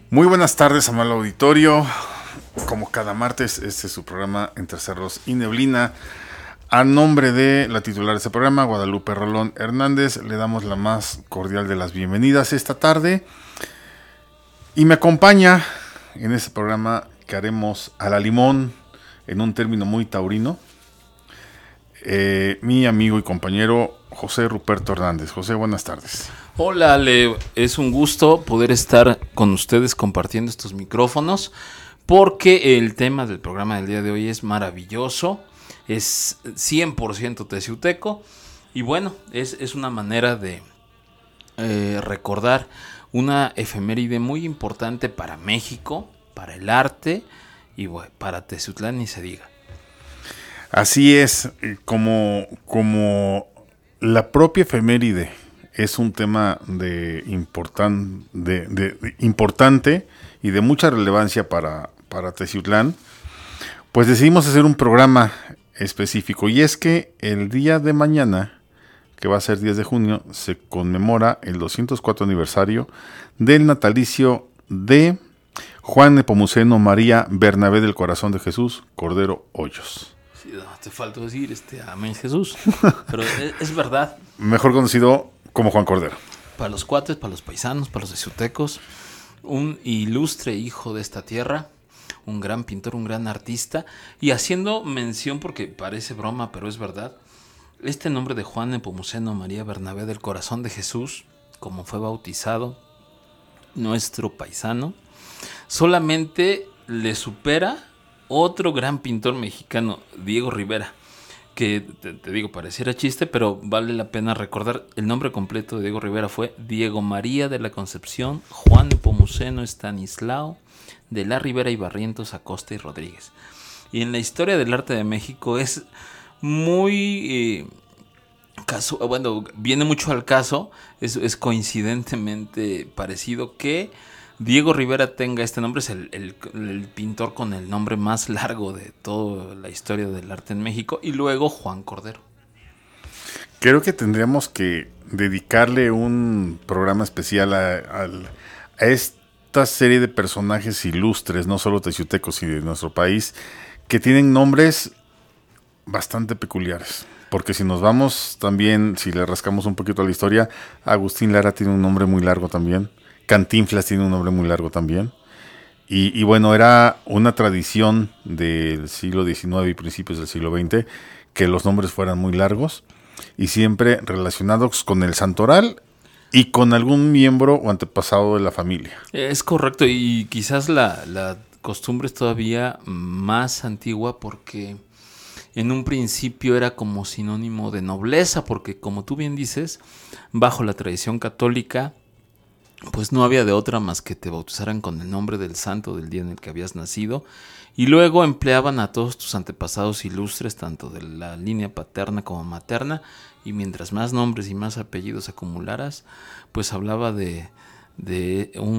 Muy buenas tardes, amable auditorio. Como cada martes, este es su programa Entre Cerros y Neblina. A nombre de la titular de este programa, Guadalupe Rolón Hernández, le damos la más cordial de las bienvenidas esta tarde. Y me acompaña en este programa que haremos a la limón, en un término muy taurino, mi amigo y compañero José Ruperto Hernández. José, buenas tardes. Hola Ale, es un gusto poder estar con ustedes compartiendo estos micrófonos porque el tema del programa del día de hoy es maravilloso, es 100% teciuteco y bueno, es una manera de recordar una efeméride muy importante para México, para el arte y bueno, para Teciutlán ni se diga. Así es, como la propia efeméride es un tema importante y de mucha relevancia para Teciutlán, pues decidimos hacer un programa específico. Y es que el día de mañana, que va a ser 10 de junio, se conmemora el 204 aniversario del natalicio de Juan Nepomuceno María Bernabé del Corazón de Jesús Cordero Hoyos. Sí, no, te faltó decir amén Jesús, pero es verdad. Mejor conocido como Juan Cordero. Para los cuates, para los paisanos, para los teciutecos, un ilustre hijo de esta tierra, un gran pintor, un gran artista, y haciendo mención, porque parece broma, pero es verdad, este nombre de Juan Nepomuceno María Bernabé del Corazón de Jesús, como fue bautizado nuestro paisano, solamente le supera otro gran pintor mexicano, Diego Rivera, que te digo, pareciera chiste, pero vale la pena recordar. El nombre completo de Diego Rivera fue Diego María de la Concepción Juan Nepomuceno Estanislao de la Rivera y Barrientos Acosta y Rodríguez. Y en la historia del arte de México es muy bueno, viene mucho al caso, es coincidentemente parecido que Diego Rivera tenga este nombre. Es el pintor con el nombre más largo de toda la historia del arte en México. Y luego Juan Cordero. Creo que tendríamos que dedicarle un programa especial a esta serie de personajes ilustres, no solo teciutecos y de nuestro país, que tienen nombres bastante peculiares. Porque si nos vamos también, si le rascamos un poquito a la historia, Agustín Lara tiene un nombre muy largo también. Cantinflas tiene un nombre muy largo también. Y bueno, era una tradición del siglo XIX y principios del siglo XX que los nombres fueran muy largos y siempre relacionados con el santoral y con algún miembro o antepasado de la familia. Es correcto, y quizás la costumbre es todavía más antigua porque en un principio era como sinónimo de nobleza, porque como tú bien dices, bajo la tradición católica, pues no había de otra más que te bautizaran con el nombre del santo del día en el que habías nacido, y luego empleaban a todos tus antepasados ilustres, tanto de la línea paterna como materna, y mientras más nombres y más apellidos acumularas, pues hablaba de un